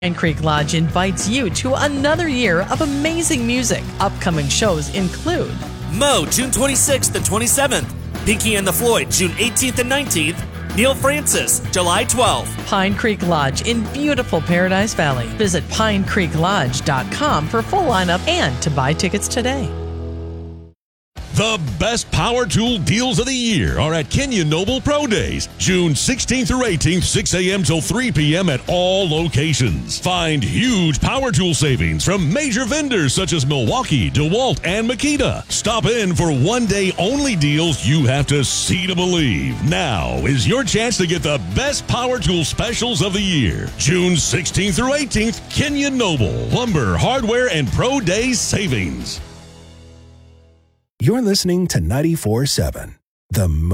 Pine Creek Lodge invites you to another year of amazing music. Upcoming shows include Mo, June 26th and 27th. Pinky and the Floyd, June 18th and 19th. Neil Francis, July 12th. Pine Creek Lodge in beautiful Paradise Valley. Visit pinecreeklodge.com for full lineup and to buy tickets today. The best power tool deals of the year are at Kenyon Noble Pro Days, June 16th through 18th, 6 a.m. till 3 p.m. at all locations. Find huge power tool savings from major vendors such as Milwaukee, DeWalt, and Makita. Stop in for one-day only deals you have to see to believe. Now is your chance to get the best power tool specials of the year. June 16th through 18th, Kenyon Noble, lumber, hardware, and Pro Days savings. You're listening to 94.7, the